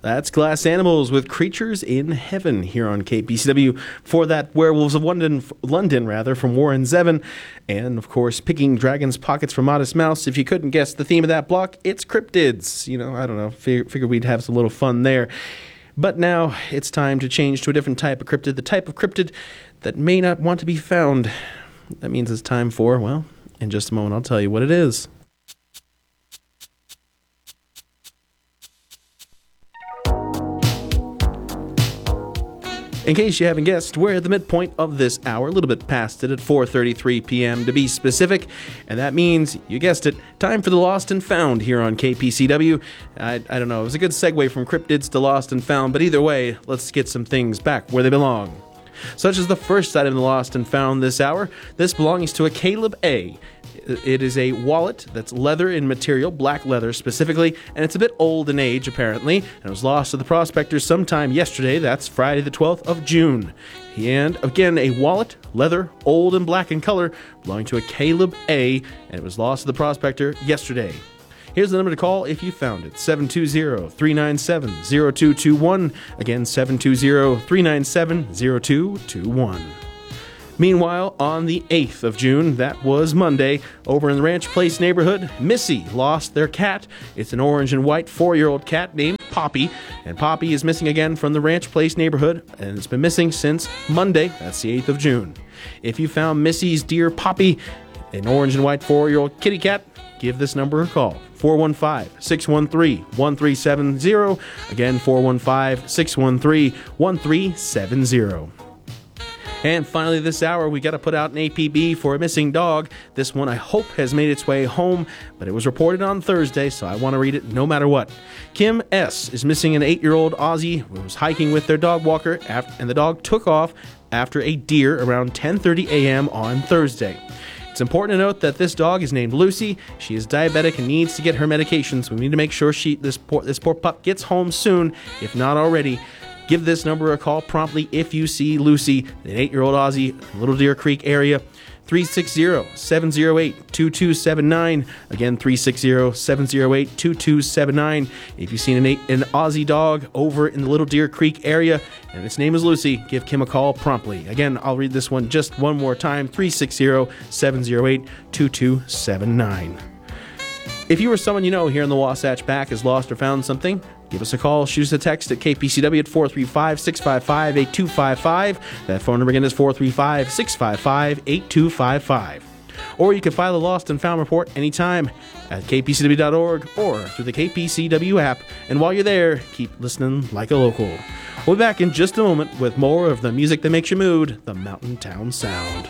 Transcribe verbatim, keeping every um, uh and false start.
That's Glass Animals with Creatures in Heaven here on K P C W. Before that, Werewolves of London, London rather, from Warren Zevon. And, of course, Picking Dragon's Pockets from Modest Mouse. If you couldn't guess the theme of that block, it's cryptids. You know, I don't know, fig- figured we'd have some little fun there. But now it's time to change to a different type of cryptid, the type of cryptid that may not want to be found. That means it's time for, well, in just a moment I'll tell you what it is. In case you haven't guessed, we're at the midpoint of this hour, a little bit past it at four thirty-three p.m. to be specific, and that means, you guessed it, time for the Lost and Found here on K P C W. I, I don't know, it was a good segue from cryptids to Lost and Found, but either way, let's get some things back where they belong. Such as the first item in the Lost and Found this hour. This belongs to a Caleb A. It is a wallet that's leather in material, black leather specifically, and it's a bit old in age apparently, and it was lost to the prospectors sometime yesterday. That's Friday the twelfth of June. And again, a wallet, leather, old and black in color, belonging to a Caleb A, and it was lost to the prospector yesterday. Here's the number to call if you found it, seven two zero, three nine seven, zero two two one. Again, seven two zero, three nine seven, zero two two one. Meanwhile, on the eighth of June, that was Monday, over in the Ranch Place neighborhood, Missy lost their cat. It's an orange and white four-year-old cat named Poppy, and Poppy is missing again from the Ranch Place neighborhood, and it's been missing since Monday, that's the eighth of June. If you found Missy's dear Poppy, an orange and white four-year-old kitty cat, give this number a call, four one five, six one three, one three seven zero. Again, four one five, six one three, one three seven zero. And finally this hour, we got to put out an A P B for a missing dog. This one I hope has made its way home, but it was reported on Thursday, so I want to read it no matter what. Kim S. is missing an eight-year-old Aussie who was hiking with their dog walker, and the dog took off after a deer around ten thirty a.m. on Thursday. It's important to note that this dog is named Lucy. She is diabetic and needs to get her medication, so we need to make sure she this poor, this poor pup gets home soon, if not already. Give this number a call promptly if you see Lucy, an eight-year-old Aussie, Little Deer Creek area. three six zero, seven zero eight, two two seven nine. Again, three six zero, seven zero eight, two two seven nine. If you've seen an, eight, an Aussie dog over in the Little Deer Creek area and its name is Lucy, give Kim a call promptly. Again, I'll read this one just one more time, three six zero, seven zero eight, two two seven nine. If you or someone you know here in the Wasatch Back has lost or found something, give us a call, shoot us a text at K P C W at four three five, six five five, eight two five five. That phone number again is four three five, six five five, eight two five five. Or you can file a Lost and Found report anytime at k p c w dot org or through the K P C W app. And while you're there, keep listening like a local. We'll be back in just a moment with more of the music that makes you mood, the Mountain Town Sound.